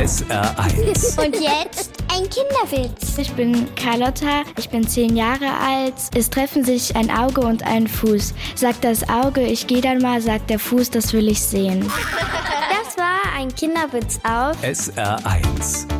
SR1. Und jetzt ein Kinderwitz. Ich bin Carlotta, ich bin 10 Jahre alt. Es treffen sich ein Auge und ein Fuß. Sagt das Auge, ich gehe dann mal, sagt der Fuß, das will ich sehen. Das war ein Kinderwitz auf SR1.